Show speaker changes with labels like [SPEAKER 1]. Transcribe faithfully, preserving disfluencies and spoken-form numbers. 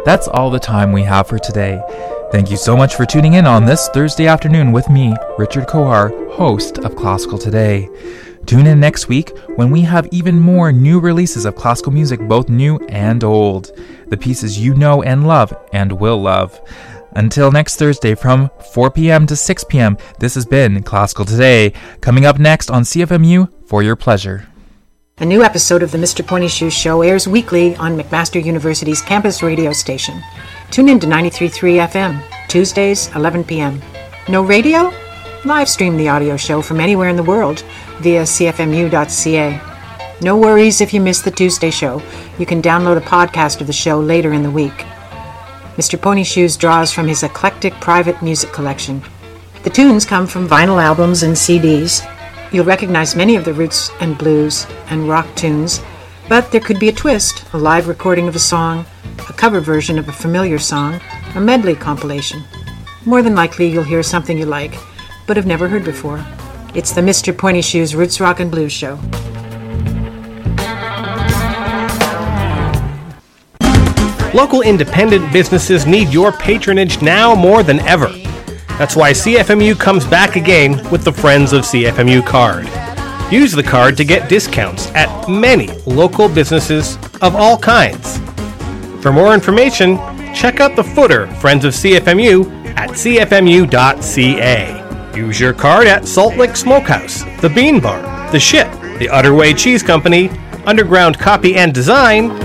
[SPEAKER 1] That's all the time we have for today. Thank you so much for tuning in on this Thursday afternoon with me, Richard Kohar, host of Classical Today. Tune in next week when we have even more new releases of classical music, both new and old. The pieces you know and love and will love. Until next Thursday from four p.m. to six p.m., this has been Classical Today. Coming up next on C F M U for your pleasure.
[SPEAKER 2] A new episode of the Mister Pointy Shoes Show airs weekly on McMaster University's campus radio station. Tune in to ninety-three point three F M, Tuesdays, eleven p.m. No radio? Live stream the audio show from anywhere in the world via c f m u dot c a. No worries if you miss the Tuesday show. You can download a podcast of the show later in the week. Mister Pony Shoes draws from his eclectic private music collection. The tunes come from vinyl albums and C Ds. You'll recognize many of the roots and blues and rock tunes, but there could be a twist, a live recording of a song, a cover version of a familiar song, a medley compilation. More than likely you'll hear something you like, but have never heard before. It's the Mister Pointy Shoes Roots Rock and Blues Show.
[SPEAKER 3] Local independent businesses need your patronage now more than ever. That's why C F M U comes back again with the Friends of C F M U card. Use the card to get discounts at many local businesses of all kinds. For more information, check out the footer Friends of C F M U at c f m u dot c a. Use your card at Salt Lake Smokehouse, The Bean Bar, The Ship, The Utterway Cheese Company, Underground Copy and Design,